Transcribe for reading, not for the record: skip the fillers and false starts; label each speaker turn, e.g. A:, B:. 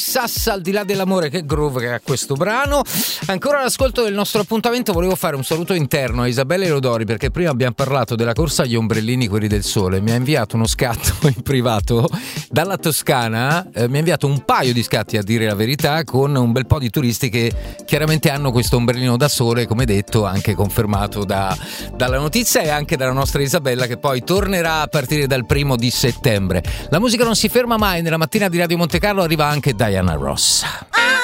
A: Sassa al di là dell'amore, che groove che ha questo brano. Ancora all'ascolto del nostro appuntamento, volevo fare un saluto interno a Isabella Elodori, perché prima abbiamo parlato della corsa agli ombrellini, quelli del sole. Mi ha inviato uno scatto in privato dalla Toscana, mi ha inviato un paio di scatti, a dire la verità, con un bel po' di turisti che chiaramente hanno questo ombrellino da sole, come detto, anche confermato dalla notizia e anche dalla nostra Isabella, che poi tornerà a partire dal 1° settembre. La musica non si ferma mai, nella mattina di Radio Monte Carlo arriva anche Diana Ross.